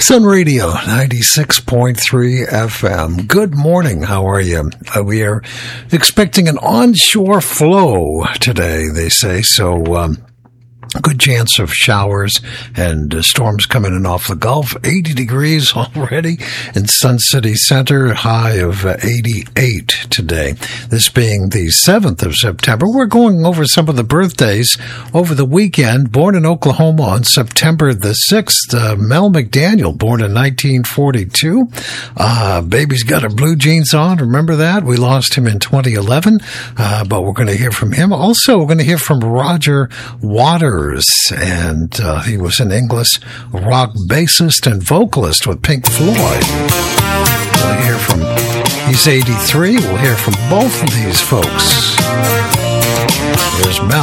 Sun Radio 96.3 FM. Good morning. How are you? We are expecting an onshore flow today, they say. So, good chance of showers and storms coming in off the Gulf. 80 degrees already in Sun City Center, high of 88 today. This being the 7th of September. We're going over some of the birthdays over the weekend. Born in Oklahoma on September the 6th, Mel McDaniel, born in 1942. Baby's got her blue jeans on. Remember that? We lost him in 2011, but we're going to hear from him. Also, we're going to hear from Roger Waters. And he was an English rock bassist and vocalist with Pink Floyd. We'll hear from, he's 83. We'll hear from both of these folks. There's Mel.